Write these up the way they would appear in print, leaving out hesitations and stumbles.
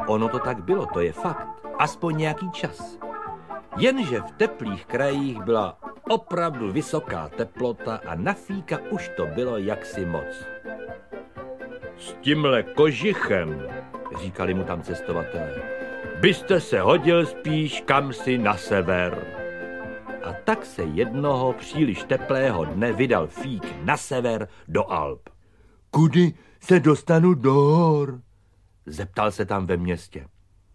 Ono to tak bylo, to je fakt. Aspoň nějaký čas. Jenže v teplých krajích byla opravdu vysoká teplota a na Fíka už to bylo jaksi moc. S tímhle kožichem, říkali mu tam cestovatelé, byste se hodil spíš kamsi na sever. A tak se jednoho příliš teplého dne vydal Fík na sever do Alp. Kudy se dostanu do hor? Zeptal se tam ve městě.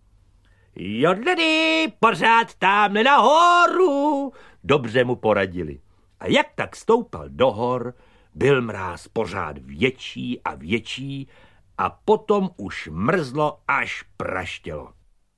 Jodledy, pořád tamhle nahoru, dobře mu poradili. A jak tak stoupal do hor, byl mráz pořád větší a větší a potom už mrzlo až praštělo.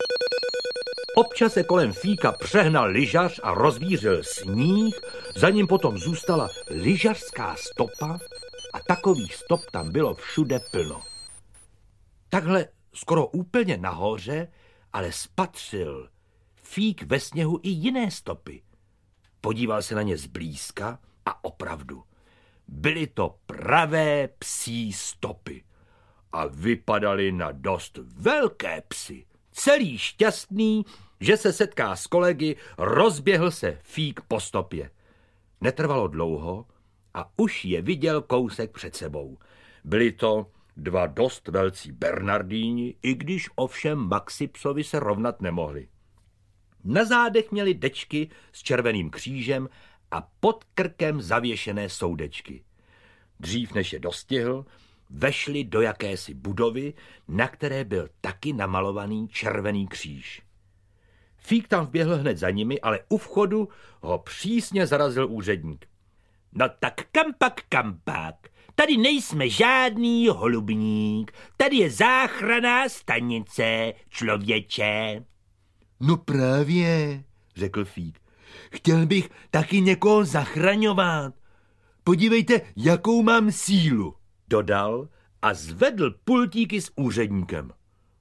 Občas se kolem Fíka přehnal lyžař a rozvířil sníh, za ním potom zůstala lyžařská stopa a takových stop tam bylo všude plno. Takhle skoro úplně nahoře, ale spatřil Fík ve sněhu i jiné stopy. Podíval se na ně zblízka a opravdu, byly to pravé psí stopy a vypadaly na dost velké psy. Celý šťastný, že se setká s kolegy, rozběhl se Fík po stopě. Netrvalo dlouho a už je viděl kousek před sebou. Byli to dva dost velcí bernardíni, i když ovšem Maxipsovi se rovnat nemohli. Na zádech měli dečky s červeným křížem a pod krkem zavěšené soudečky. Dřív než je dostihl, vešli do jakési budovy, na které byl taky namalovaný červený kříž. Fík tam vběhl hned za nimi, ale u vchodu ho přísně zarazil úředník. No tak kampak, tady nejsme žádný holubník, tady je záchranná stanice, člověče. No právě, řekl Fík, chtěl bych taky někoho zachraňovat. Podívejte, jakou mám sílu, dodal a zvedl pultíky s úředníkem.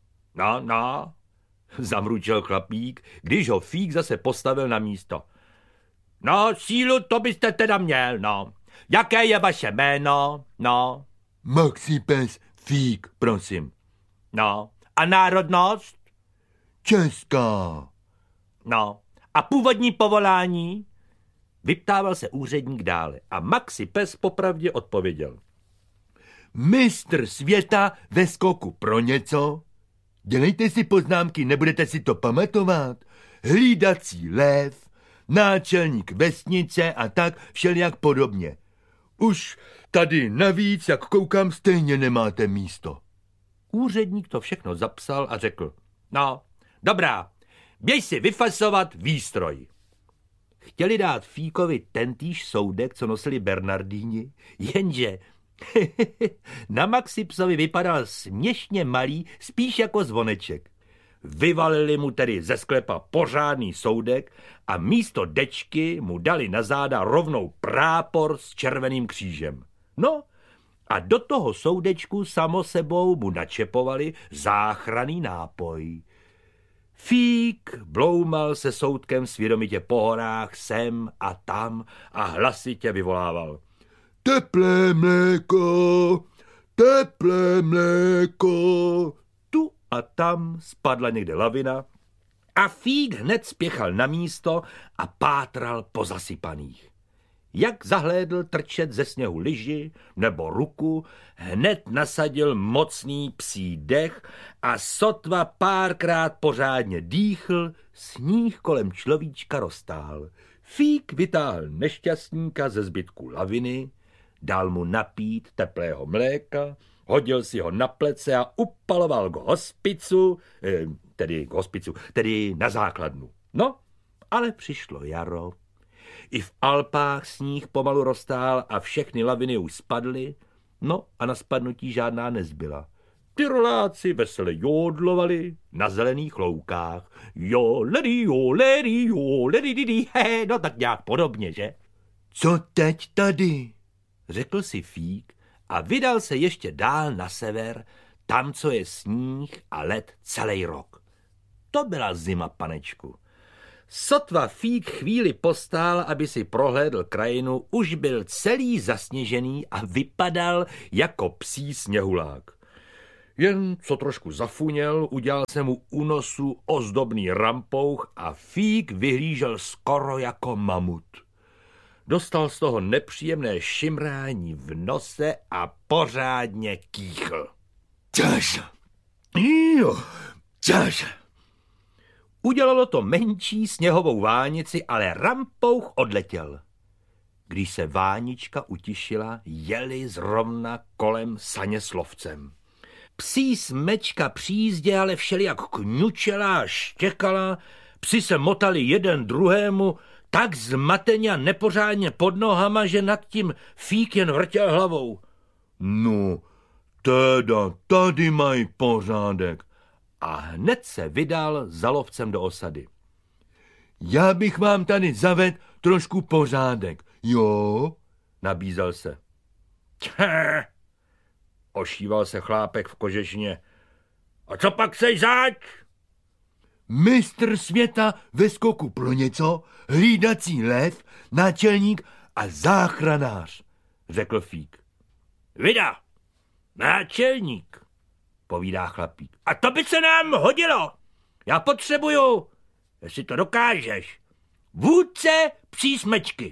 No, zamručel chlapík, když ho Fík zase postavil na místo. No, sílu to byste teda měl, no. Jaké je vaše jméno, no? Maxipes Fík, prosím. No, a národnost? Česká. No, a původní povolání? Vyptával se úředník dále a Maxipes popravdě odpověděl. Mistr světa ve skoku pro něco? Dělejte si poznámky, nebudete si to pamatovat. Hlídací lev, náčelník vesnice a tak všelijak podobně. Už tady navíc, jak koukám, stejně nemáte místo. Úředník to všechno zapsal a řekl. No, dobrá, běž si vyfasovat výstroj. Chtěli dát Fíkovi tentýž soudek, co nosili bernardíni, jenže na Maxipsovi vypadal směšně malý, spíš jako zvoneček. Vyvalili mu tedy ze sklepa pořádný soudek a místo dečky mu dali na záda rovnou prápor s červeným křížem. No a do toho soudečku samo sebou mu načepovali záchranný nápoj. Fík bloumal se soudkem svědomitě po horách sem a tam a hlasitě vyvolával. Teplé mléko, teplé mléko. Tu a tam spadla někde lavina a Fík hned spěchal na místo a pátral po zasypaných. Jak zahlédl trčet ze sněhu lyži nebo ruku, hned nasadil mocný psí dech a sotva párkrát pořádně dýchl, sníh kolem človíčka roztáhl. Fík vytáhl nešťastníka ze zbytku laviny, dal mu napít teplého mléka, hodil si ho na plece a upaloval k hospicu, tedy na základnu. No, ale přišlo jaro. I v Alpách sníh pomalu roztál a všechny laviny už spadly, no a na spadnutí žádná nezbyla. Tyroláci vesele jódlovali na zelených loukách. Joledy, no tak nějak podobně, že? Co teď tady? Řekl si Fík a vydal se ještě dál na sever, tam, co je sníh a led celý rok. To byla zima, panečku. Sotva Fík chvíli postál, aby si prohlédl krajinu, už byl celý zasněžený a vypadal jako psí sněhulák. Jen co trošku zafuněl, udělal se mu u nosu ozdobný rampouch a Fík vyhlížel skoro jako mamut. Dostal z toho nepříjemné šimrání v nose a pořádně kýchl. Čaš. Udělalo to menší sněhovou vánici, ale rampouch odletěl. Když se vánička utišila, jeli zrovna kolem saně s lovcem. Psí smečka při jízdě ale všelijak kňučela a štěkala, psi se motali jeden druhému tak zmateně a nepořádně pod nohama, že nad tím Fík jen vrtěl hlavou. No, teda tady mají pořádek. A hned se vydal za lovcem do osady. Já bych vám tady zavedl trošku pořádek, jo? Nabízel se. Ošíval se chlápek v kožešině. A co pak seš zač? Mistr světa ve skoku pro něco, hlídací lev, náčelník a záchranář, řekl Fík. Vida, náčelník, povídá chlapík. A to by se nám hodilo. Já potřebuju, jestli to dokážeš, vůdce psí smečky.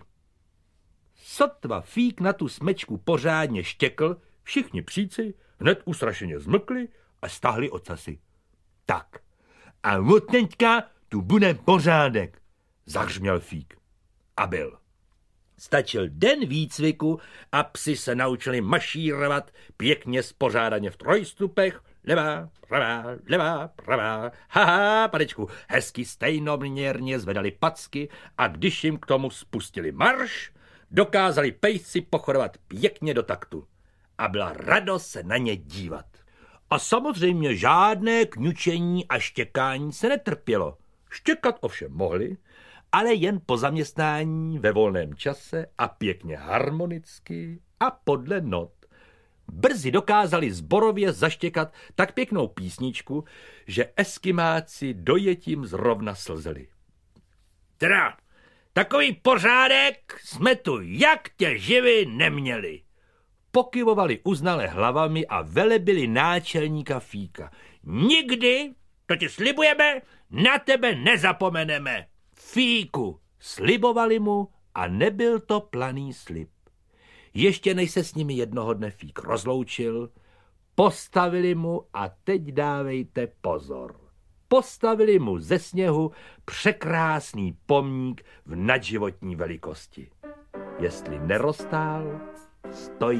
Sotva Fík na tu smečku pořádně štěkl, všichni psíci hned ustrašeně zmlkli a stahli ocasy. Tak. A od teďka tu bude pořádek, zahřměl Fík. A byl. Stačil den výcviku a psi se naučili mašírovat pěkně spořádaně v trojstupech. Levá, pravá, haha, panečku. Hezky stejnoměrně zvedali packy a když jim k tomu spustili marš, dokázali pejsci pochodovat pěkně do taktu. A byla radost se na ně dívat. A samozřejmě žádné kňučení a štěkání se netrpělo. Štěkat ovšem mohli, ale jen po zaměstnání ve volném čase a pěkně harmonicky a podle not. Brzy dokázali zborově zaštěkat tak pěknou písničku, že eskimáci dojetím zrovna slzeli. Teda, takový pořádek jsme tu jak tě živy neměli. Pokyvovali uznale hlavami a velebili náčelníka Fíka. Nikdy, to ti slibujeme, na tebe nezapomeneme. Fíku, slibovali mu a nebyl to planý slib. Ještě než se s nimi jednoho dne Fík rozloučil, postavili mu, a teď dávejte pozor, postavili mu ze sněhu překrásný pomník v nadživotní velikosti. Jestli neroztál, stojí